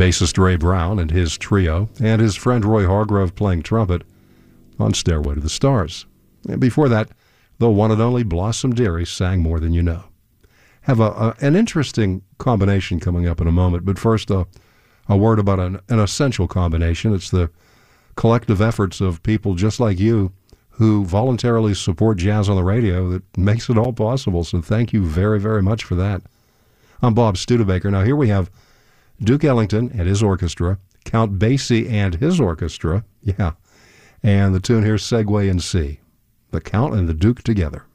bassist Ray Brown and his trio, and his friend Roy Hargrove playing trumpet on Stairway to the Stars. And before that, the one and only Blossom Dearie sang More Than You Know. Have an interesting combination coming up in a moment, but first a word about an essential combination. It's the collective efforts of people just like you who voluntarily support jazz on the radio that makes it all possible, so thank you very, very much for that. I'm Bob Studebaker. Now here we have Duke Ellington and his orchestra, Count Basie and his orchestra, and the tune here, Segway in C. The Count and the Duke together.